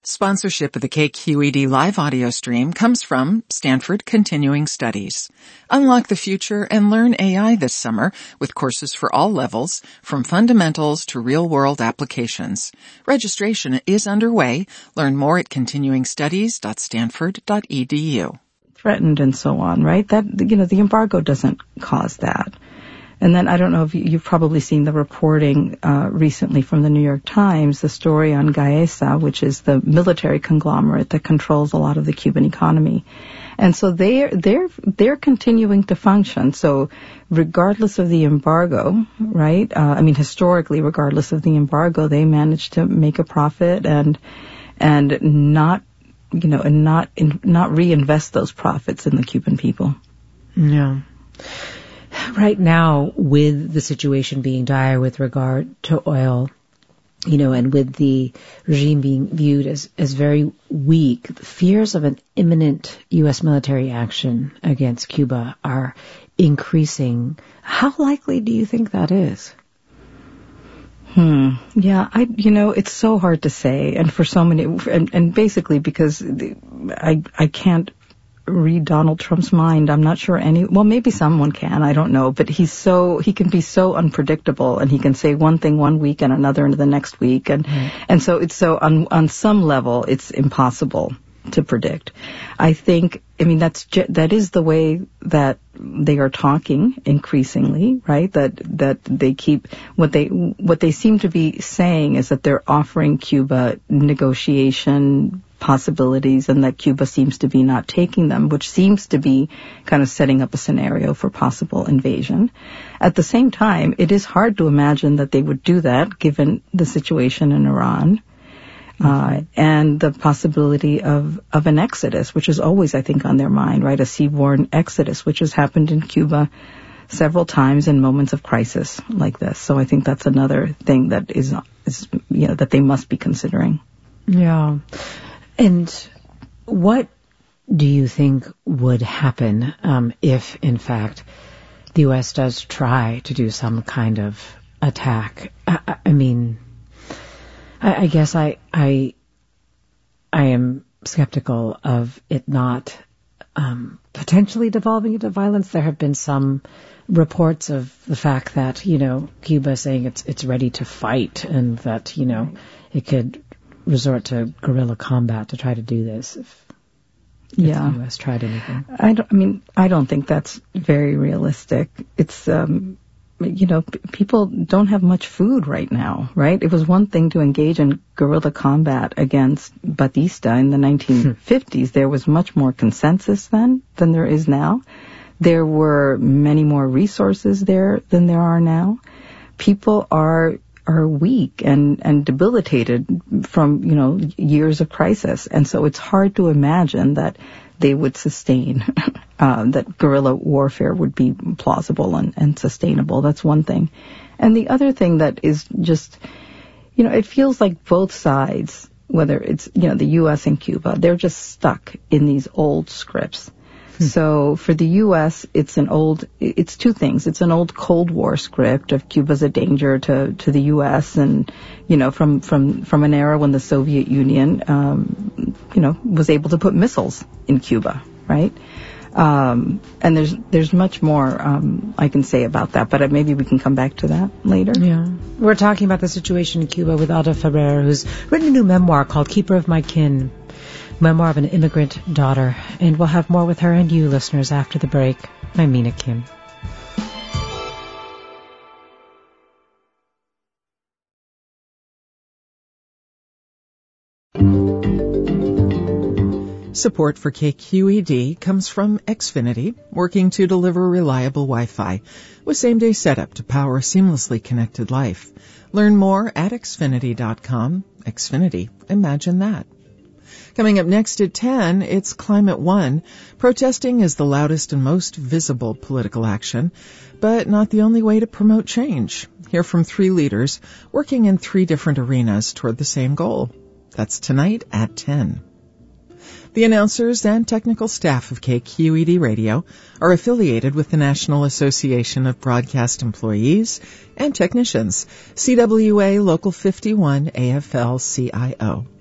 Sponsorship of the KQED live audio stream comes from Stanford Continuing Studies. Unlock the future and learn AI this summer with courses for all levels, from fundamentals to real-world applications. Registration is underway. Learn more at continuingstudies.stanford.edu. Threatened and so on, right? That, the embargo doesn't cause that. And then I don't know if you've probably seen the reporting recently from the New York Times, the story on Gaesa, which is the military conglomerate that controls a lot of the Cuban economy. And so they're continuing to function. So regardless of the embargo, right? Historically, regardless of the embargo, they managed to make a profit and not reinvest those profits in the Cuban people. Yeah. Right now, with the situation being dire with regard to oil, and with the regime being viewed as very weak, the fears of an imminent U.S. military action against Cuba are increasing. How likely do you think that is? Yeah, it's so hard to say, and for so many, and basically because I can't read Donald Trump's mind. I'm not sure maybe someone can, I don't know, but he can be so unpredictable, and he can say one thing one week and another into the next week, and so it's so on some level it's impossible to predict. I think, that is the way that they are talking increasingly, right? That they keep, what they seem to be saying is that they're offering Cuba negotiation possibilities, and that Cuba seems to be not taking them, which seems to be kind of setting up a scenario for possible invasion. At the same time, it is hard to imagine that they would do that given the situation in Iran. And the possibility of an exodus, which is always, I think, on their mind, right? A seaborne exodus, which has happened in Cuba several times in moments of crisis like this. So I think that's another thing that is that they must be considering. Yeah. And what do you think would happen if, in fact, the U.S. does try to do some kind of attack? I guess I am skeptical of it not potentially devolving into violence. There have been some reports of the fact that, Cuba saying it's ready to fight, and that, it could resort to guerrilla combat to try to do this if the U.S. tried anything. I don't think that's very realistic. It's people don't have much food right now, right? It was one thing to engage in guerrilla combat against Batista in the 1950s. There was much more consensus then than there is now. There were many more resources there than there are now. People are weak and debilitated from, years of crisis. And so it's hard to imagine that they would sustain, that guerrilla warfare would be plausible and sustainable. That's one thing. And the other thing that is just, it feels like both sides, whether it's, the U.S. and Cuba, they're just stuck in these old scripts. So for the U.S., it's two things. It's an old Cold War script of Cuba's a danger to the U.S. and, from an era when the Soviet Union, was able to put missiles in Cuba, right? And there's much more I can say about that, but maybe we can come back to that later. Yeah. We're talking about the situation in Cuba with Alda Ferrer, who's written a new memoir called Keeper of My Kin, memoir of an immigrant daughter. And we'll have more with her and you, listeners, after the break. I'm Mina Kim. Support for KQED comes from Xfinity, working to deliver reliable Wi-Fi with same-day setup to power a seamlessly connected life. Learn more at Xfinity.com. Xfinity, imagine that. Coming up next at 10, it's Climate One. Protesting is the loudest and most visible political action, but not the only way to promote change. Hear from 3 leaders working in 3 different arenas toward the same goal. That's tonight at 10. The announcers and technical staff of KQED Radio are affiliated with the National Association of Broadcast Employees and Technicians, CWA Local 51 AFL-CIO.